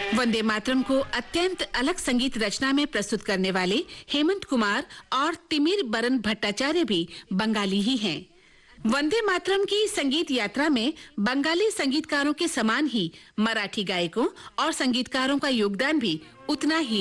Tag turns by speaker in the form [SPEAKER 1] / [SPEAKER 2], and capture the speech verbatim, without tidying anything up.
[SPEAKER 1] वंदे मातरम को अत्यंत अलग संगीत रचना में प्रस्तुत करने वाले हेमंत कुमार और तिमिर बरन भट्टाचार्य भी बंगाली ही हैं। वंदे मातरम की संगीत यात्रा में बंगाली संगीतकारों के समान ही मराठी गायकों और संगीतकारों का योगदान भी उतना ही